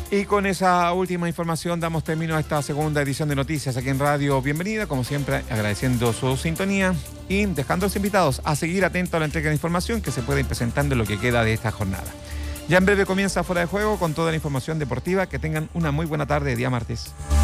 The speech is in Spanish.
Y con esa última información damos término a esta segunda edición de Noticias aquí en Radio Bienvenida. Como siempre, agradeciendo su sintonía y dejando a los invitados a seguir atentos a la entrega de información que se puede ir presentando en lo que queda de esta jornada. Ya en breve comienza Fuera de Juego con toda la información deportiva. Que tengan una muy buena tarde de día martes.